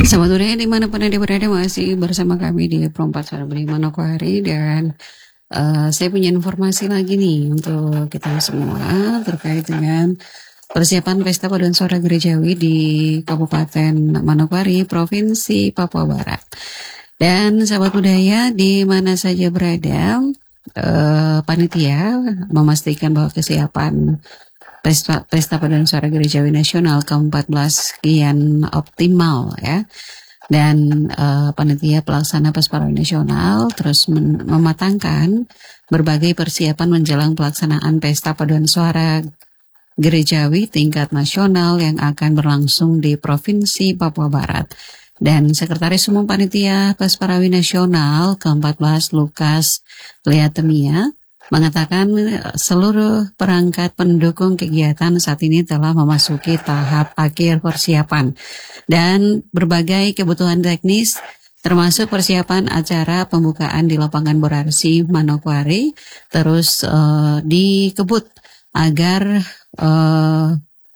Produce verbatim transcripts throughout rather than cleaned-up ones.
Selamat sore dimanapun Anda berada, masih bersama kami di Perempat Suara Beri Manokwari. Dan uh, saya punya informasi lagi nih untuk kita semua terkait dengan persiapan Pesta Paduan Suara Gerejawi di Kabupaten Manokwari, Provinsi Papua Barat. Dan sahabat budaya di mana saja berada, uh, panitia memastikan bahwa kesiapan Pesta, Pesta Paduan Suara Gerejawi Nasional ke empat belas kian optimal ya. Dan uh, panitia pelaksana Pesta Nasional terus men- mematangkan berbagai persiapan menjelang pelaksanaan Pesta Paduan Suara Gerejawi tingkat nasional yang akan berlangsung di Provinsi Papua Barat. Dan Sekretaris Umum Panitia Pesta Nasional ke empat belas Lukas Leatemia mengatakan seluruh perangkat pendukung kegiatan saat ini telah memasuki tahap akhir persiapan dan berbagai kebutuhan teknis termasuk persiapan acara pembukaan di lapangan Borarsi Manokwari terus uh, dikebut agar uh,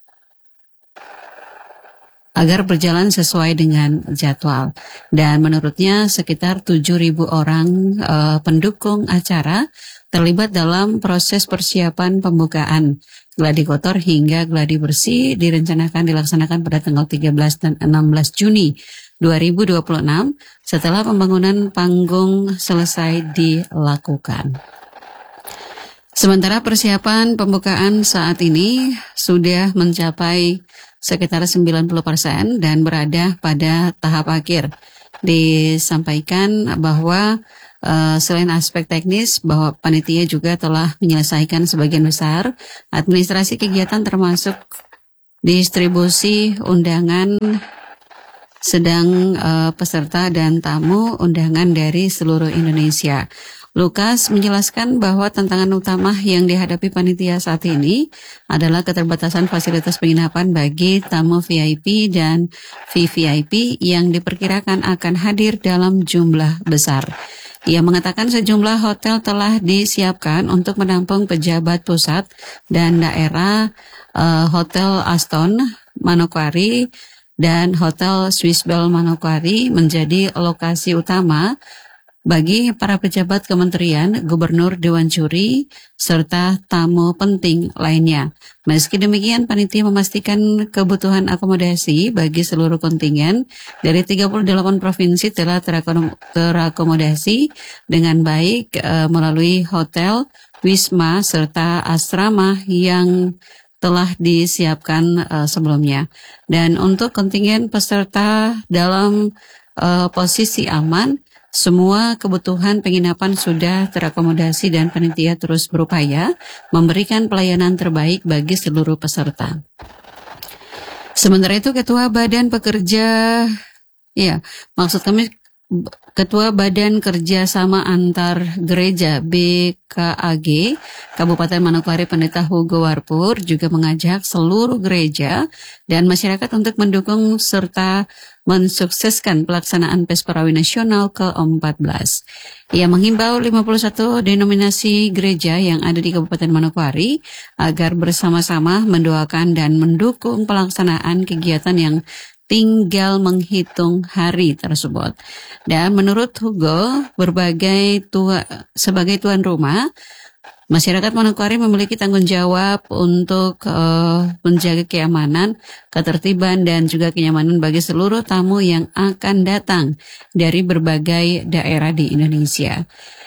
agar berjalan sesuai dengan jadwal. Dan menurutnya sekitar tujuh ribu orang uh, pendukung acara terlibat dalam proses persiapan pembukaan. Gladi kotor hingga gladi bersih direncanakan dilaksanakan pada tanggal tiga belas dan enam belas Juni dua ribu dua puluh enam setelah pembangunan panggung selesai dilakukan. Sementara persiapan pembukaan saat ini sudah mencapai sekitar sembilan puluh persen dan berada pada tahap akhir. Disampaikan bahwa Uh, selain aspek teknis, bahwa panitia juga telah menyelesaikan sebagian besar administrasi kegiatan termasuk distribusi undangan sedang uh, peserta dan tamu undangan dari seluruh Indonesia. Lukas menjelaskan bahwa tantangan utama yang dihadapi panitia saat ini adalah keterbatasan fasilitas penginapan bagi tamu V I P dan V V I P yang diperkirakan akan hadir dalam jumlah besar. Ia mengatakan sejumlah hotel telah disiapkan untuk menampung pejabat pusat dan daerah, uh, Hotel Aston Manokwari dan Hotel Swissbell Manokwari menjadi lokasi utama bagi para pejabat kementerian, gubernur, dewan juri, serta tamu penting lainnya. Meski demikian, panitia memastikan kebutuhan akomodasi bagi seluruh kontingen dari tiga puluh delapan provinsi telah terakom- terakomodasi dengan baik e, melalui hotel, wisma, serta asrama yang telah disiapkan e, sebelumnya. Dan untuk kontingen peserta dalam e, posisi aman, semua kebutuhan penginapan sudah terakomodasi dan panitia terus berupaya memberikan pelayanan terbaik bagi seluruh peserta. Sementara itu Ketua Badan Pekerja, ya maksud kami Ketua Badan Kerjasama Antar Gereja B K A G Kabupaten Manokwari Pendeta Hugo Warpur juga mengajak seluruh gereja dan masyarakat untuk mendukung serta mensukseskan pelaksanaan Pesparawi Nasional ke empat belas. Ia menghimbau lima puluh satu denominasi gereja yang ada di Kabupaten Manokwari agar bersama-sama mendoakan dan mendukung pelaksanaan kegiatan yang tinggal menghitung hari tersebut. Dan menurut Hugo, berbagai tua, sebagai tuan rumah, masyarakat Manokwari memiliki tanggung jawab untuk uh, menjaga keamanan, ketertiban, dan juga kenyamanan bagi seluruh tamu yang akan datang dari berbagai daerah di Indonesia.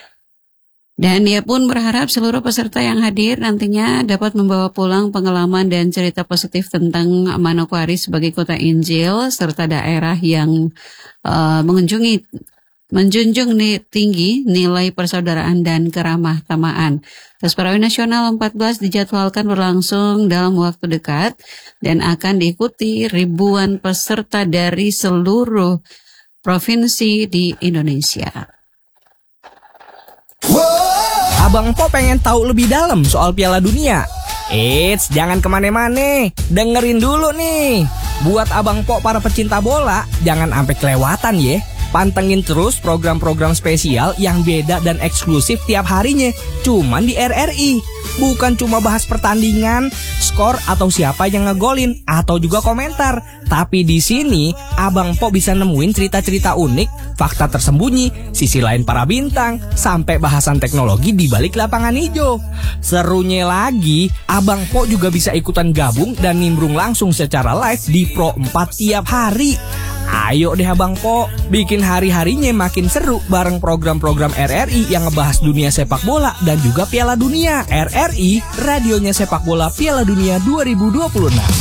Dan dia pun berharap seluruh peserta yang hadir nantinya dapat membawa pulang pengalaman dan cerita positif tentang Manokwari sebagai kota Injil serta daerah yang uh, mengunjungi menjunjung tinggi nilai persaudaraan dan keramah tamaan. Pesparawi Nasional empat belas dijadwalkan berlangsung dalam waktu dekat dan akan diikuti ribuan peserta dari seluruh provinsi di Indonesia. Abang Po pengen tahu lebih dalam soal Piala Dunia? Eits, jangan kemana-mana, dengerin dulu nih. Buat Abang Po para pecinta bola, jangan sampai kelewatan ya. Pantengin terus program-program spesial yang beda dan eksklusif tiap harinya, cuman di R R I. Bukan cuma bahas pertandingan, skor atau siapa yang ngegolin atau juga komentar. Tapi di sini Abang Po bisa nemuin cerita-cerita unik, fakta tersembunyi, sisi lain para bintang, sampai bahasan teknologi di balik lapangan hijau. Serunya lagi, Abang Po juga bisa ikutan gabung dan nimbrung langsung secara live di Pro empat tiap hari. Ayo deh Abang Po, bikin hari-harinya makin seru bareng program-program R R I yang ngebahas dunia sepak bola dan juga Piala Dunia. R R I, radionya sepak bola Piala Dunia dua ribu dua puluh enam.